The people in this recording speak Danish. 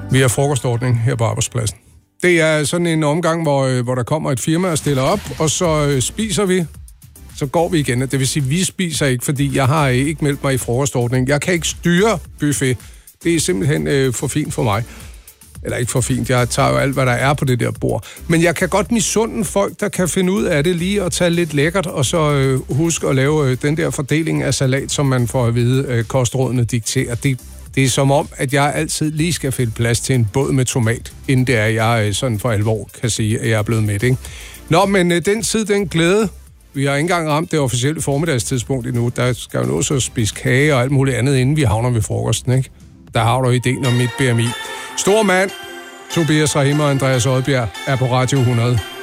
Vi har frokostordning her på arbejdspladsen. Det er sådan en omgang, hvor der kommer et firma og stiller op, og så spiser vi. Så går vi igen. Det vil sige, at vi spiser ikke, fordi jeg har ikke meldt mig i frokostordning. Jeg kan ikke styre buffet. Det er simpelthen for fint for mig. Eller ikke for fint, jeg tager jo alt, hvad der er på det der bord. Men jeg kan godt misunde folk, der kan finde ud af det lige at tage lidt lækkert, og så huske at lave den der fordeling af salat, som man får at vide, kostrådene dikterer. Det er som om, at jeg altid lige skal finde plads til en båd med tomat, inden det er, jeg sådan for alvor kan sige, at jeg er blevet mæt, ikke? Nå, men den tid, den glæde. Vi har ikke engang ramt det officielle formiddagstidspunkt endnu. Der skal jo nå så at spise kage og alt muligt andet, inden vi havner ved frokosten, ikke? Der har du ideen om mit BMI. Stor mand, Tobias Rahim og Andreas Odbjerg er på Radio 100.